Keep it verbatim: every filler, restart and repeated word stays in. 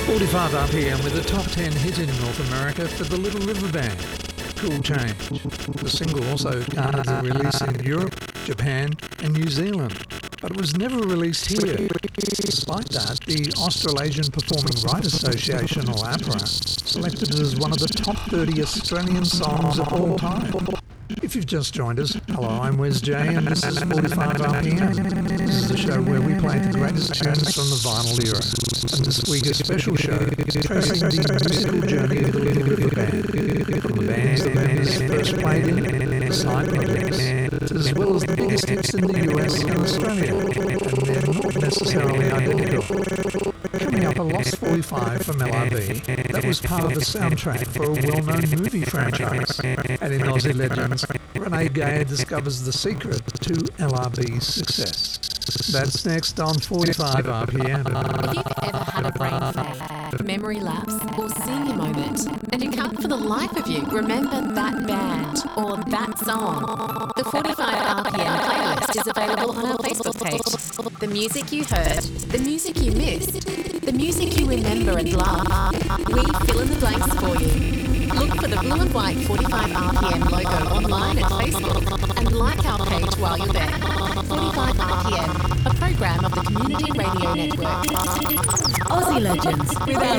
forty-five R P M with a top ten hit in North America for the Little River Band, Cool Change. The single also garnered a release in Europe, Japan and New Zealand, but it was never released here. Despite that, the Australasian Performing Rights Association, or APRA, selected it as one of the top thirty Australian songs of all time. If you've just joined us, hello, I'm Wes J and this is forty-five R P M. This is the show where we play the greatest tunes from the vinyl era. And this week a special show tracing the musical journey of the Little River Band. From the band the members first played in side projects, as well as the biggest hits in the U S and Australia, and they're not necessarily identical. Coming up, a Lost forty-five from L R B that was part of the soundtrack for a well-known movie franchise. And in Aussie Legends, Renee Gay discovers the secret to L R B's success. That's next on forty-five R P M. If you've ever had a brain fade, memory lapse, or senior moment, and you can't for the life of you remember that band or that song, the forty-five R P M playlist is available on our Facebook page. The music you heard, the music you missed, the music you remember and love. We fill in the blanks for you. Look for the blue and white forty-five R P M logo online at Facebook and like our page while you're there. forty-five R P M, a program of the Community Radio Network. Aussie Legends with our